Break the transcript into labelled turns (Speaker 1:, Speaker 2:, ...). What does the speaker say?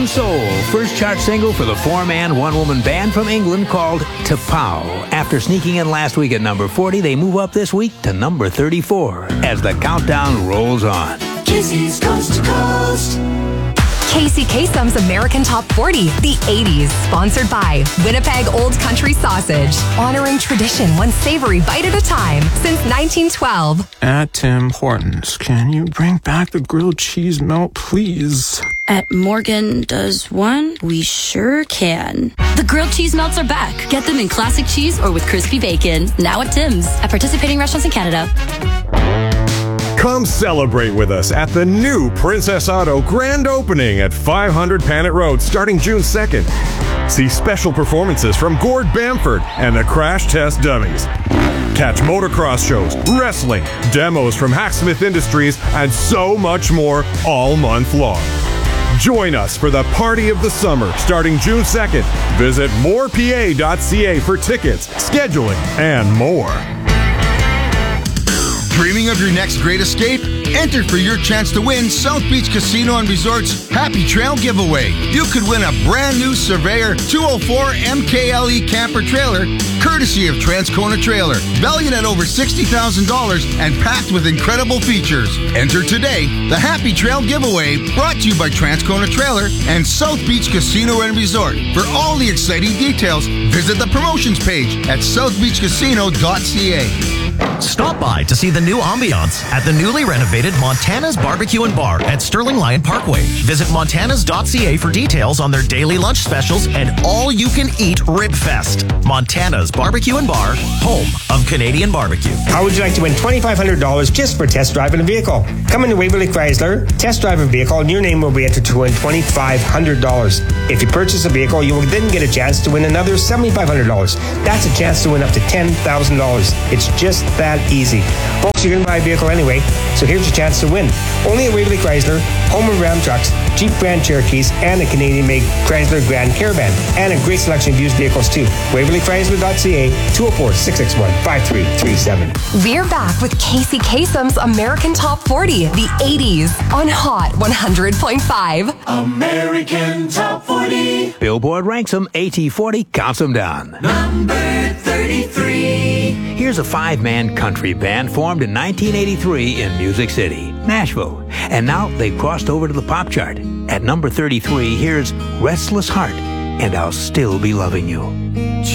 Speaker 1: New Soul, first chart single for the four-man, one-woman band from England called T'Pau. After sneaking in last week at number 40, they move up this week to number 34 as the countdown rolls on.
Speaker 2: Casey's Coast to Coast.
Speaker 3: Casey Kasem's American Top 40, the 80s, sponsored by Winnipeg Old Country Sausage, honoring tradition one savory bite at a time since 1912.
Speaker 4: At Tim Hortons, can you bring back the grilled cheese melt, please?
Speaker 5: At Morgan Does One, we sure can. The grilled cheese melts are back. Get them in classic cheese or with crispy bacon. Now at Tim's. At participating restaurants in Canada.
Speaker 6: Come celebrate with us at the new Princess Auto grand opening at 500 Panet Road starting June 2nd. See special performances from Gord Bamford and the Crash Test Dummies. Catch motocross shows, wrestling, demos from Hacksmith Industries, and so much more all month long. Join us for the party of the summer starting June 2nd. Visit morepa.ca for tickets, scheduling, and more.
Speaker 7: Dreaming of your next great escape? Enter for your chance to win South Beach Casino and Resort's Happy Trail Giveaway. You could win a brand new Surveyor 204 MKLE camper trailer, courtesy of Transcona Trailer, valued at over $60,000 and packed with incredible features. Enter today. The Happy Trail Giveaway, brought to you by Transcona Trailer and South Beach Casino and Resort. For all the exciting details, visit the promotions page at southbeachcasino.ca.
Speaker 8: Stop by to see the new ambiance at the newly renovated Montana's Barbecue and Bar at Sterling Lion Parkway. Visit montanas.ca for details on their daily lunch specials and all-you-can-eat Rib Fest. Montana's Barbecue and Bar, home of Canadian barbecue.
Speaker 9: How would you like to win $2,500 just for test driving a vehicle? Come into Waverly Chrysler, test drive a vehicle, and your name will be entered to win $2,500. If you purchase a vehicle, you will then get a chance to win another $7,500. That's a chance to win up to $10,000. It's just that easy. Folks, you're going to buy a vehicle anyway, so here's your chance to win. Only at Waverly Chrysler, home of Ram trucks, Jeep Grand Cherokees, and a Canadian-made Chrysler Grand Caravan, and a great selection of used vehicles too. WaverlyChrysler.ca, 204-661-5337.
Speaker 3: We're back with Casey Kasem's American Top 40, the 80s, on Hot 100.5.
Speaker 2: American Top 40.
Speaker 1: Billboard ranks them, AT40 counts them down.
Speaker 2: Number 33.
Speaker 1: Here's a five-man country band formed in 1983 in Music City, Nashville. And now they've crossed over to the pop chart. At number 33, here's Restless Heart and I'll Still Be Loving You.